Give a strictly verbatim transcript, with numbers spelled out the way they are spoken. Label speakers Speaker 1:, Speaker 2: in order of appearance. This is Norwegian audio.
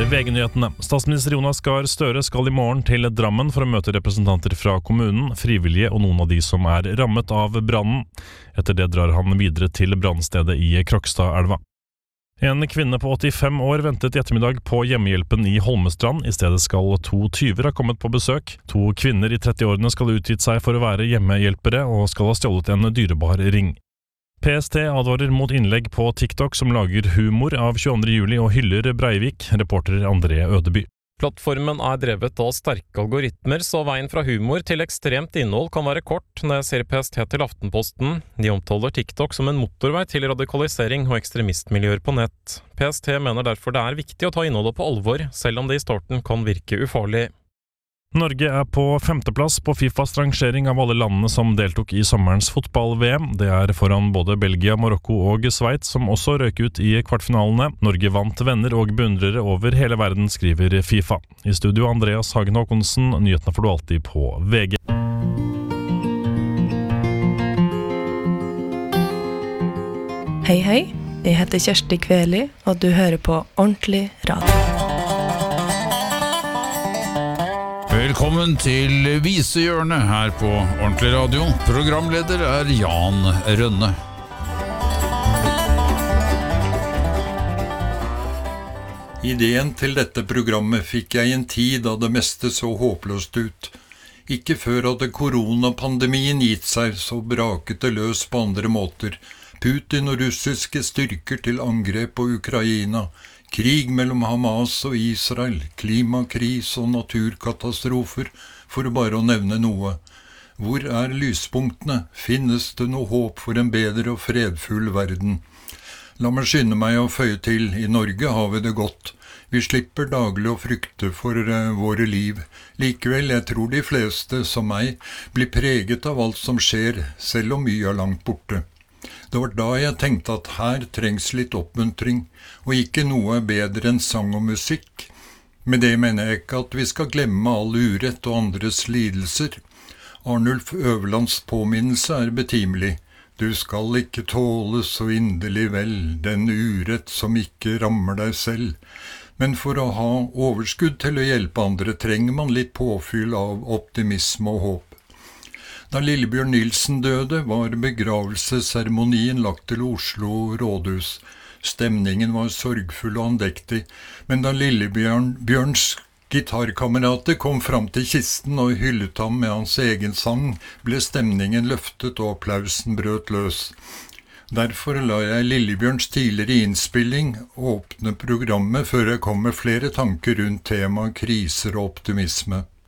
Speaker 1: er V G-nyhetene. Statsminister Jonas Gahr Støre skal i morgen til Drammen for å møte representanter fra kommunen, frivillige og noen av de som er rammet av brannen. Etter det drar han videre til brannstedet i Krokstadelva. En kvinne på åttifem år ventet i ettermiddag på hjemmehjelpen i Holmestrand. I stedet skal to tyver ha kommet på besøk. To kvinner i trettiårene skal utgitt seg for å være hjemmehjelpere og skal ha stjålet en dyrebar ring. P S T advarer mot innlegg på TikTok som lager humor av tjueandre juli og hyller Breivik, reporter André Ødeby.
Speaker 2: Plattformen er drevet av sterke algoritmer, så veien fra humor til ekstremt innhold kan være kort, når jeg ser P S T til Aftenposten. De omtaler TikTok som en motorvei til radikalisering og ekstremistmiljøer på nett. P S T mener derfor det er viktig å ta innholdet på alvor, selv om det i starten kan virke ufarlig.
Speaker 1: Norge er på femteplass på FIFAs rangering av alle landene som deltok i sommerens fotball-V M. Det er foran både Belgia, Marokko og Sveits, som også røk ut i kvartfinalene. Norge vant venner og beundrere over hele verden, skriver FIFA. I studio Andreas Hagen Håkonsen, nyhetene får du alltid på V G.
Speaker 3: Hei hei, jeg heter Kjersti Kveli, og du hører på Ordentlig Radio.
Speaker 4: Velkommen til Visehjørnet her på Ordentlig Radio. Programleder er Jan Rønne.
Speaker 5: Ideen til dette programmet fikk jeg i en tid da det meste så håpløst ut. Ikke før hadde koronapandemien gitt seg, så braket det løs på andre måter. Putin og russiske styrker til angrep på Ukraina, krig mellom Hamas og Israel, klimakris og naturkatastrofer, for bare å nevne noe. Hvor er lyspunktene? Finnes det noe håp for en bedre og fredfull verden? La meg skynde meg å føye til, i Norge har vi det godt. Vi slipper daglig å frykte for uh, våre liv. Likevel, jeg tror de fleste, som meg, blir preget av alt som skjer, selv om mye er langt borte. Det var da jeg tenkte at her trengs litt oppmuntring, og ikke noe bedre enn sang og musikk. Med det mener jeg ikke at vi skal glemme all urett og andres lidelser. Arnulf Øverlands påminnelse er betimelig. Du skal ikke tåle så inderlig vel den urett som ikke rammer deg selv. Men for å ha overskudd til å hjelpe andre trenger man litt påfyll av optimisme og håp. Da Lillebjørn Nilsen døde, var begravelsesseremonien lagt til Oslo rådhus. Stemningen var sorgfull og andektig, men da Lillebjørn Bjørns gitarkamerater kom fram til kisten og hyllet ham med hans egen sang, ble stemningen løftet og applausen brøt løs. Derfor lar jeg Lillebjørns tidligere innspilling åpne programmet før jeg kom med flere tanker rundt temaet kriser og optimisme.